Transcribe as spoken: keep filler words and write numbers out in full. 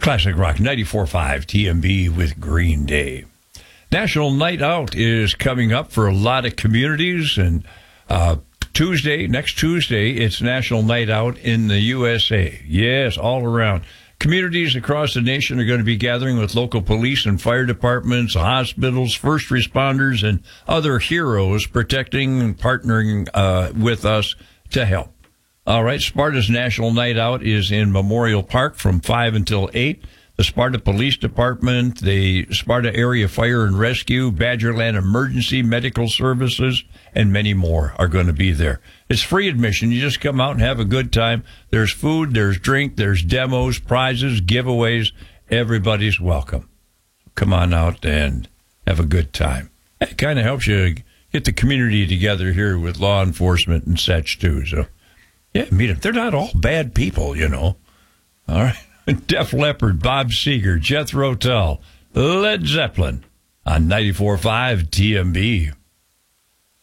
Classic Rock ninety-four point five T M B with Green Day. National Night Out is coming up for a lot of communities, and uh, Tuesday, next Tuesday, it's National Night Out in the U S A. Yes, all around. Communities across the nation are going to be gathering with local police and fire departments, hospitals, first responders, and other heroes protecting and partnering uh, with us to help. All right, Sparta's National Night Out is in Memorial Park from five until eight. The Sparta Police Department, the Sparta Area Fire and Rescue, Badgerland Emergency Medical Services, and many more are going to be there. It's free admission. You just come out and have a good time. There's food, there's drink, there's demos, prizes, giveaways. Everybody's welcome. Come on out and have a good time. It kind of helps you get the community together here with law enforcement and such, too. So, yeah, meet them. They're not all bad people, you know. All right. Def Leppard, Bob Seger, Jethro Tull, Led Zeppelin on ninety-four point five T M B.